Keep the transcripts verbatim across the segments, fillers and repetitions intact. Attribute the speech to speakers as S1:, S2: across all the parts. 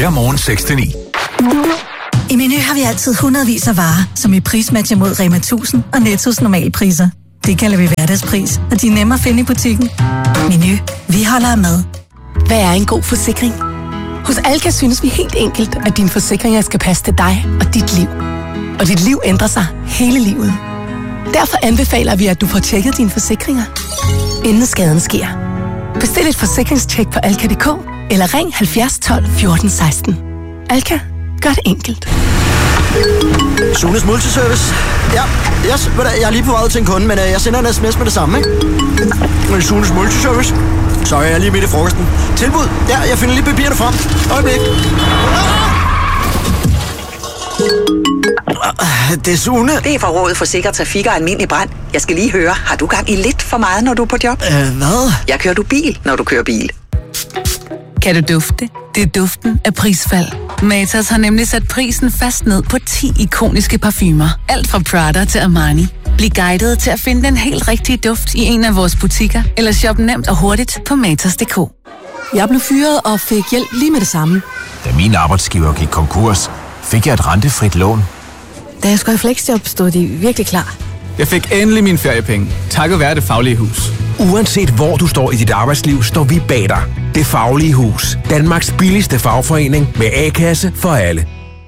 S1: Hver morgen seks til ni.
S2: I Meny har vi altid hundredvis af varer, som i prismatcher mod Rema tusind og Nettos normalpriser. Det kalder vi hverdagspris, og de er nemme at finde i butikken. Meny. Vi holder med.
S3: Hvad er en god forsikring? Hos Alka synes vi helt enkelt, at dine forsikringer skal passe til dig og dit liv. Og dit liv ændrer sig hele livet. Derfor anbefaler vi, at du får tjekket dine forsikringer, inden skaden sker. Bestil et forsikringstjek på alka punktum d k eller ring halvfjerds tolv fjorten seksten. Alka. Gør det enkelt.
S4: Sunes Multiservice. Ja, yes, jeg er lige på vej til en kunde, men jeg sender en sms med det samme, ikke? Sunes Multiservice. Sorry, jeg er lige midt i frokosten. Tilbud. Ja, jeg finder lige papirerne frem. Øjeblik. Det er Sune.
S5: Det er fra Rådet for Sikker Trafik og Almindelig Brand. Jeg skal lige høre, har du gang i lidt for meget, når du er på job?
S4: Øh, hvad?
S5: Jeg kører du bil, når du kører bil.
S6: Kan du dufte? Det er duften af prisfald. Matas har nemlig sat prisen fast ned på ti ikoniske parfumer. Alt fra Prada til Armani. Bliv guidet til at finde den helt rigtige duft i en af vores butikker, eller shop nemt og hurtigt på matas punktum d k.
S3: Jeg blev fyret og fik hjælp lige med det samme.
S7: Da min arbejdsgiver gik konkurs, fik jeg et rentefrit lån.
S3: Da jeg skulle i fleksjob, stod de virkelig klar.
S8: Jeg fik endelig mine feriepenge, takket være Det Faglige Hus.
S9: Uanset hvor du står i dit arbejdsliv, står vi bag dig. Det Faglige Hus. Danmarks billigste fagforening med A-kasse for alle.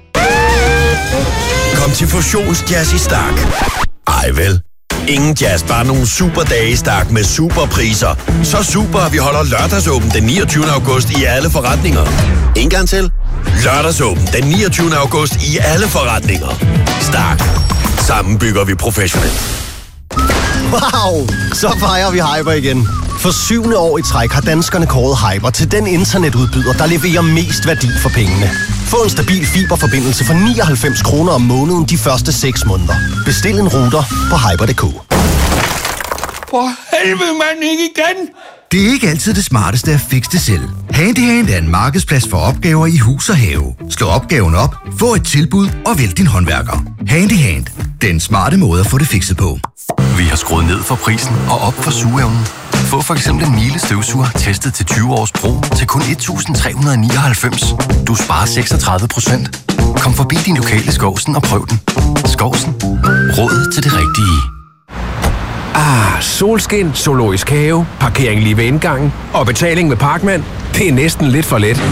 S10: Kom til Fusionsjazz i Stark. Ej vel. Ingen jazz, bare nogle super dage i Stark med superpriser. Så super, at vi holder lørdagsåben den niogtyvende august i alle forretninger. En gang til. Lørdagsåben den niogtyvende august i alle forretninger. Stark. Sammen bygger vi professionelt.
S4: Wow, så fejrer vi Hyper igen. For syvende år i træk har danskerne kåret Hyper til den internetudbyder, der leverer mest værdi for pengene. Få en stabil fiberforbindelse for nioghalvfems kroner om måneden de første seks måneder. Bestil en router på hyper punktum d k.
S11: For helvede, mand, ikke igen!
S12: Det er ikke altid det smarteste at fikse det selv. Handyhand er en markedsplads for opgaver i hus og have. Slå opgaven op, få et tilbud og vælg din håndværker. Handyhand. Den smarte måde at få det fikset på.
S13: Vi har skruet ned for prisen og op for sugeevnen. Få for eksempel en Miele støvsuger testet til tyve års brug til kun et tusind tre hundrede nioghalvfems. Du sparer seksogtredive procent. Kom forbi din lokale Skovsen og prøv den. Skovsen. Råd til det rigtige.
S9: Ah, solskin, zoologisk have, parkering lige ved indgangen og betaling med Parkmand. Det er næsten lidt for let.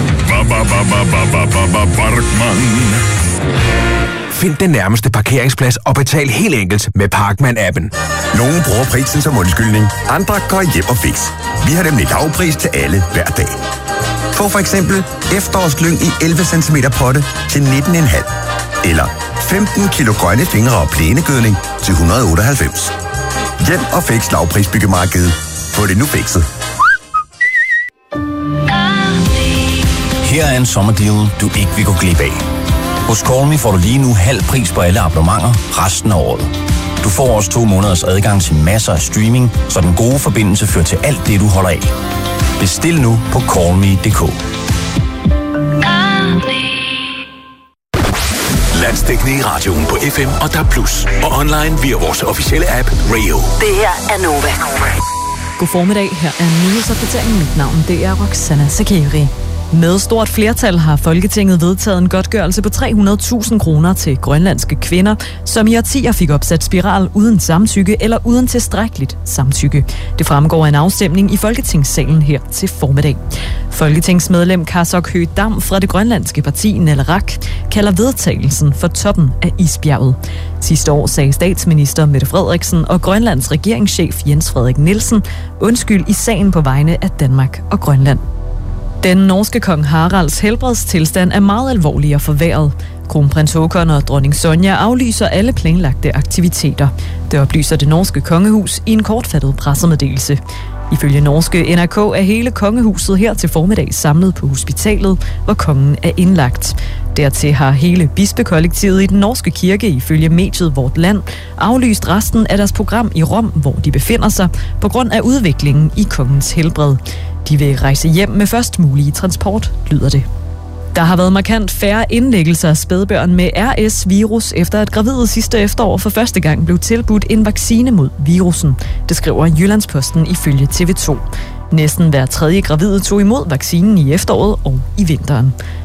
S9: Find den nærmeste parkeringsplads og betal helt enkelt med Parkmand-appen.
S10: Nogle bruger prisen som undskyldning, andre går hjem og fix. Vi har nemlig lavpris til alle hver dag. Få for eksempel efterårslyng i elleve centimeter potte til nitten komma fem. Eller femten kilo grønne fingre og plænegødning til et hundrede otteoghalvfems. Hjem og fix lavprisbyggemarkedet. Få det nu fikset.
S7: Her er en sommerdeal, du ikke vil gå glip af. Hos Call Me får du lige nu halv pris på alle abonnementer resten af året. Du får også to måneders adgang til masser af streaming, så den gode forbindelse fører til alt det, du holder af. Bestil nu på call me punktum d k.
S1: Landsdækkende i radioen på F M og D A B plus, og online via vores officielle app Radio.
S14: Det her er Nova.
S15: God formiddag, her er nyhedsopdateringen. Mit navn det er Roxana Sakiri. Med stort flertal har Folketinget vedtaget en godtgørelse på tre hundrede tusind kroner til grønlandske kvinder, som i årtier fik opsat spiral uden samtykke eller uden tilstrækkeligt samtykke. Det fremgår af en afstemning i Folketingssalen her til formiddag. Folketingsmedlem Karsok Høgh Dam fra det grønlandske parti Nalerak kalder vedtagelsen for toppen af isbjerget. Sidste år sagde statsminister Mette Frederiksen og Grønlands regeringschef Jens Frederik Nielsen undskyld i sagen på vegne af Danmark og Grønland. Den norske kong Haralds helbredstilstand er meget alvorlig og forværret. Kronprins Håkon og dronning Sonja aflyser alle planlagte aktiviteter. Det oplyser det norske kongehus i en kortfattet pressemeddelelse. Ifølge norske N R K er hele kongehuset her til formiddag samlet på hospitalet, hvor kongen er indlagt. Dertil har hele bispekollektivet i den norske kirke ifølge mediet Vort Land aflyst resten af deres program i Rom, hvor de befinder sig, på grund af udviklingen i kongens helbred. De vil rejse hjem med først mulige transport, lyder det. Der har været markant færre indlæggelser af spædbørn med R S-virus, efter at gravide sidste efterår for første gang blev tilbudt en vaccine mod virusen. Det skriver Jyllandsposten ifølge T V to. Næsten hver tredje gravide tog imod vaccinen i efteråret og i vinteren.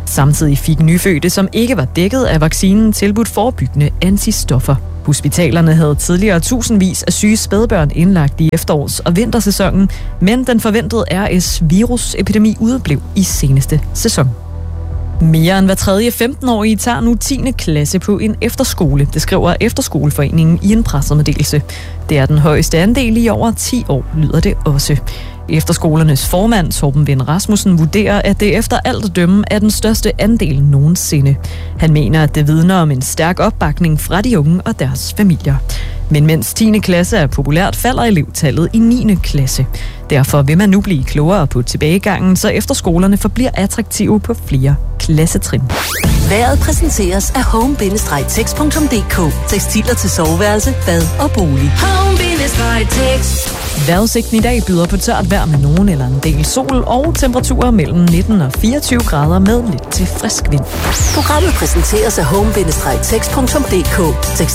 S15: Samtidig fik nyfødte, som ikke var dækket af vaccinen, tilbudt forebyggende antistoffer. Hospitalerne havde tidligere tusindvis af syge spædbørn indlagt i efterårs- og vintersæsonen, men den forventede R S-virusepidemi udeblev i seneste sæson. Mere end hver tredje femten-årige tager nu tiende klasse på en efterskole, det skriver Efterskoleforeningen i en pressemeddelelse. Det er den højeste andel i over ti år, lyder det også. Efterskolernes formand, Torben Vind Rasmussen, vurderer, at det efter alt at dømme er den største andel nogensinde. Han mener, at det vidner om en stærk opbakning fra de unge og deres familier. Men mens tiende klasse er populært, falder elevtallet i niende klasse. Derfor vil man nu blive klogere på tilbagegangen, så efterskolerne forbliver attraktive på flere klassetrin.
S14: Vejret præsenteres af home bindestreg text punktum d k. Tekstiler til soveværelse, bad og bolig. home bindestreg text.
S15: Vejrudsigten i dag byder på tørt vejr med nogen eller en del sol og temperaturer mellem nitten og fireogtyve grader med lidt til frisk vind.
S14: Programmet præsenteres af home bindestreg text punktum d k. Tekstiler